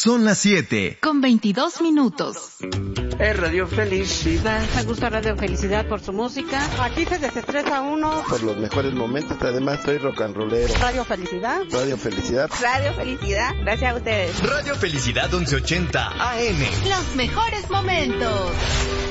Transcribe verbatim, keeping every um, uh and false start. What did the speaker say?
Son las siete. Con veintidós minutos. Es Radio Felicidad. Me gusta Radio Felicidad por su música. Aquí se desestresa uno. Por los mejores momentos, además soy rock and rollero. Radio Felicidad. Radio Felicidad. Radio Felicidad. Gracias a ustedes. Radio Felicidad once ochenta A M. Los mejores momentos.